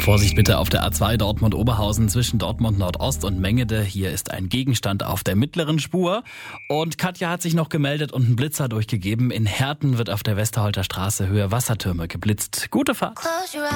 Vorsicht bitte auf der A2 Dortmund-Oberhausen zwischen Dortmund Nordost und Mengede. Hier ist ein Gegenstand auf der mittleren Spur. Und Katja hat sich noch gemeldet und einen Blitzer durchgegeben. In Herten wird auf der Westerholter Straße Höhe Wassertürme geblitzt. Gute Fahrt.